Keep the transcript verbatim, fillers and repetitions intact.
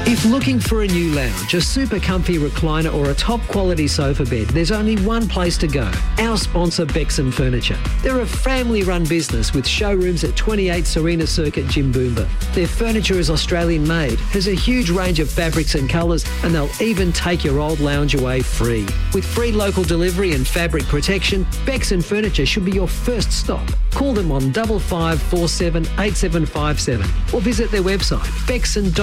If looking for a new lounge, a super comfy recliner or a top quality sofa bed, there's only one place to go. Our sponsor, Bexon Furniture. They're a family run business with showrooms at twenty-eight Serena Circuit, Jimboomba. Their furniture is Australian made, has a huge range of fabrics and colours, and they'll even take your old lounge away free. With free local delivery and fabric protection, Bexon Furniture should be your first stop. Call them on five five four seven eight seven five seven or visit their website, bexon dot com.